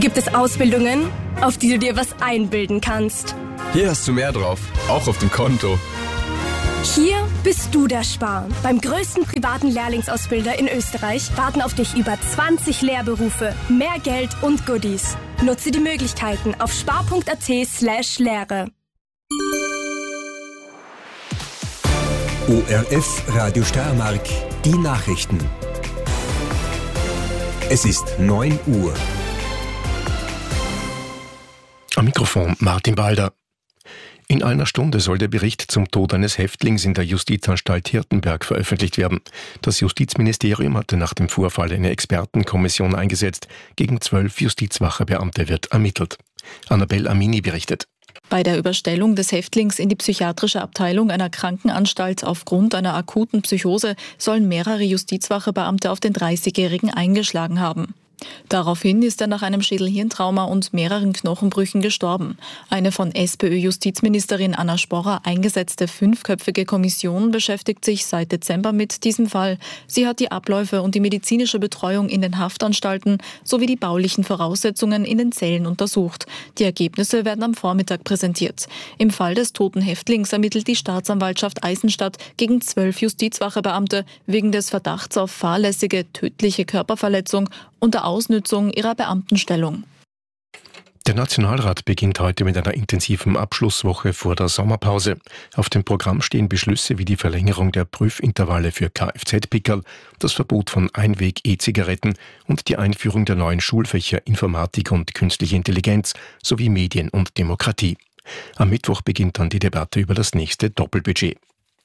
gibt es Ausbildungen, auf die du dir was einbilden kannst. Hier hast du mehr drauf, auch auf dem Konto. Hier bist du der Spar. Beim größten privaten Lehrlingsausbilder in Österreich warten auf dich über 20 Lehrberufe, mehr Geld und Goodies. Nutze die Möglichkeiten auf spar.at/Lehre. ORF Radio Steiermark, die Nachrichten. Es ist 9 Uhr. Am Mikrofon Martin Balder. In einer Stunde soll der Bericht zum Tod eines Häftlings in der Justizanstalt Hirtenberg veröffentlicht werden. Das Justizministerium hatte nach dem Vorfall eine Expertenkommission eingesetzt. Gegen 12 Justizwachebeamte wird ermittelt. Annabel Amini berichtet. Bei der Überstellung des Häftlings in die psychiatrische Abteilung einer Krankenanstalt aufgrund einer akuten Psychose sollen mehrere Justizwachebeamte auf den 30-Jährigen eingeschlagen haben. Daraufhin ist er nach einem Schädelhirntrauma und mehreren Knochenbrüchen gestorben. Eine von SPÖ-Justizministerin Anna Sporrer eingesetzte 5-köpfige Kommission beschäftigt sich seit Dezember mit diesem Fall. Sie hat die Abläufe und die medizinische Betreuung in den Haftanstalten sowie die baulichen Voraussetzungen in den Zellen untersucht. Die Ergebnisse werden am Vormittag präsentiert. Im Fall des toten Häftlings ermittelt die Staatsanwaltschaft Eisenstadt gegen 12 Justizwachebeamte wegen des Verdachts auf fahrlässige, tödliche Körperverletzung unter Ausnützung ihrer Beamtenstellung. Der Nationalrat beginnt heute mit einer intensiven Abschlusswoche vor der Sommerpause. Auf dem Programm stehen Beschlüsse wie die Verlängerung der Prüfintervalle für Kfz-Pickerl, das Verbot von Einweg-E-Zigaretten und die Einführung der neuen Schulfächer Informatik und Künstliche Intelligenz sowie Medien und Demokratie. Am Mittwoch beginnt dann die Debatte über das nächste Doppelbudget.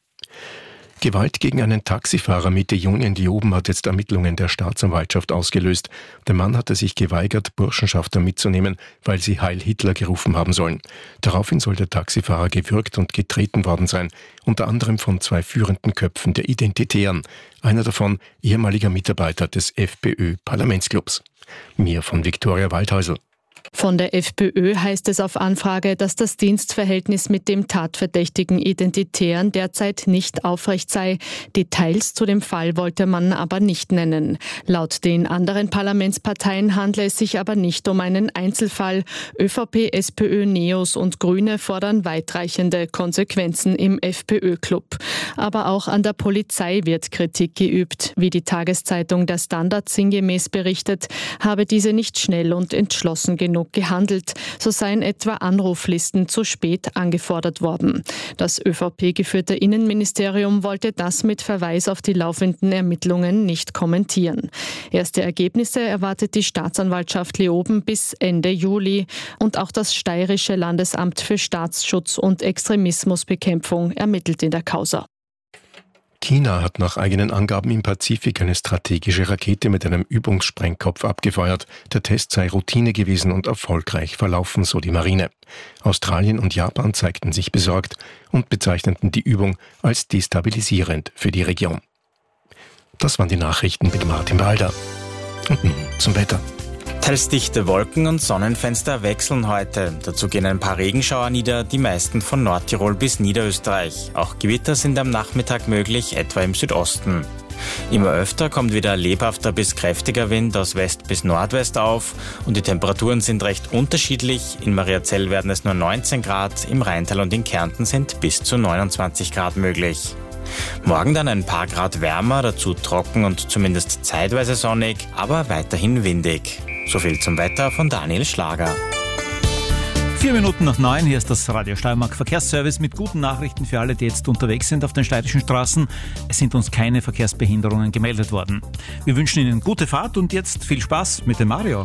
Gewalt gegen einen Taxifahrer Mitte Juni in Leoben hat jetzt Ermittlungen der Staatsanwaltschaft ausgelöst. Der Mann hatte sich geweigert, Burschenschafter mitzunehmen, weil sie Heil Hitler gerufen haben sollen. Daraufhin soll der Taxifahrer gewürgt und getreten worden sein, unter anderem von 2 führenden Köpfen der Identitären. Einer davon ehemaliger Mitarbeiter des FPÖ-Parlamentsclubs. Mehr von Viktoria Waldhäusl. Von der FPÖ heißt es auf Anfrage, dass das Dienstverhältnis mit dem tatverdächtigen Identitären derzeit nicht aufrecht sei. Details zu dem Fall wollte man aber nicht nennen. Laut den anderen Parlamentsparteien handle es sich aber nicht um einen Einzelfall. ÖVP, SPÖ, NEOS und Grüne fordern weitreichende Konsequenzen im FPÖ-Club. Aber auch an der Polizei wird Kritik geübt. Wie die Tageszeitung Der Standard sinngemäß berichtet, habe diese nicht schnell und entschlossen genug gehandelt. So seien etwa Anruflisten zu spät angefordert worden. Das ÖVP-geführte Innenministerium wollte das mit Verweis auf die laufenden Ermittlungen nicht kommentieren. Erste Ergebnisse erwartet die Staatsanwaltschaft Leoben bis Ende Juli. Und auch das Steirische Landesamt für Staatsschutz und Extremismusbekämpfung ermittelt in der Causa. China hat nach eigenen Angaben im Pazifik eine strategische Rakete mit einem Übungssprengkopf abgefeuert. Der Test sei Routine gewesen und erfolgreich verlaufen, so die Marine. Australien und Japan zeigten sich besorgt und bezeichneten die Übung als destabilisierend für die Region. Das waren die Nachrichten mit Martin Balder. Und nun zum Wetter. Teils dichte Wolken und Sonnenfenster wechseln heute. Dazu gehen ein paar Regenschauer nieder, die meisten von Nordtirol bis Niederösterreich. Auch Gewitter sind am Nachmittag möglich, etwa im Südosten. Immer öfter kommt wieder lebhafter bis kräftiger Wind aus West bis Nordwest auf und die Temperaturen sind recht unterschiedlich. In Mariazell werden es nur 19 Grad, im Rheintal und in Kärnten sind bis zu 29 Grad möglich. Morgen dann ein paar Grad wärmer, dazu trocken und zumindest zeitweise sonnig, aber weiterhin windig. So viel zum Wetter von Daniel Schlager. 4 Minuten nach 9, hier ist das Radio Steiermark Verkehrsservice mit guten Nachrichten für alle, die jetzt unterwegs sind auf den steirischen Straßen. Es sind uns keine Verkehrsbehinderungen gemeldet worden. Wir wünschen Ihnen gute Fahrt und jetzt viel Spaß mit dem Mario.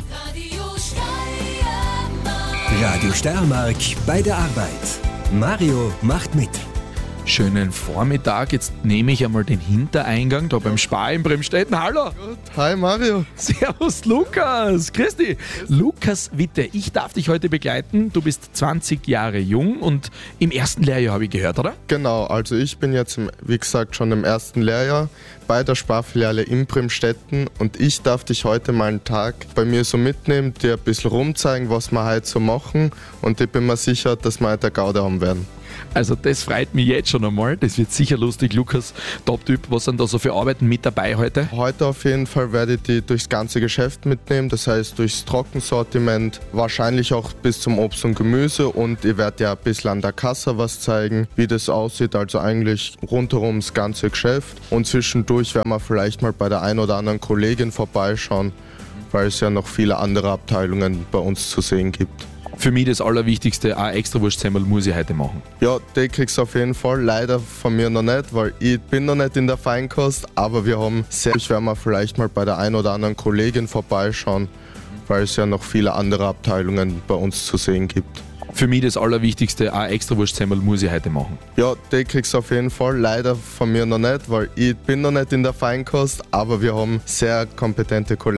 Radio Steiermark bei der Arbeit. Mario macht mit. Schönen Vormittag, jetzt nehme ich einmal den Hintereingang da beim Spar in Bremstetten. Hallo! Gut. Hi Mario! Servus Lukas! Grüß dich! Lukas Witte, ich darf dich heute begleiten. Du bist 20 Jahre jung und im ersten Lehrjahr habe ich gehört, oder? Genau, also ich bin jetzt, wie gesagt, schon im ersten Lehrjahr bei der Sparfiliale in Bremstetten und ich darf dich heute mal einen Tag bei mir so mitnehmen, dir ein bisschen rumzeigen, was wir heute so machen und ich bin mir sicher, dass wir heute eine Gaude haben werden. Also das freut mich jetzt schon einmal. Das wird sicher lustig. Lukas, Top-Typ, was sind da so für Arbeiten mit dabei heute? Heute auf jeden Fall werde ich die durchs ganze Geschäft mitnehmen, das heißt durchs Trockensortiment, wahrscheinlich auch bis zum Obst und Gemüse, und ich werde ja ein bisschen an der Kasse was zeigen, wie das aussieht, also eigentlich rundherum das ganze Geschäft, und zwischendurch werden wir vielleicht mal bei der ein oder anderen Kollegin vorbeischauen, weil es ja noch viele andere Abteilungen bei uns zu sehen gibt. Für mich das Allerwichtigste, ein Extrawurstsemmel muss ich heute machen. Ja, die kriegst du auf jeden Fall. Leider von mir noch nicht, weil ich bin noch nicht in der Feinkost. Aber ich werde mal vielleicht mal bei der ein oder anderen Kollegin vorbeischauen, weil es ja noch viele andere Abteilungen bei uns zu sehen gibt. Für mich das Allerwichtigste, ein Extrawurstsemmel muss ich heute machen. Ja, die kriegst du auf jeden Fall. Leider von mir noch nicht, weil ich bin noch nicht in der Feinkost. Aber wir haben sehr kompetente Kollegen.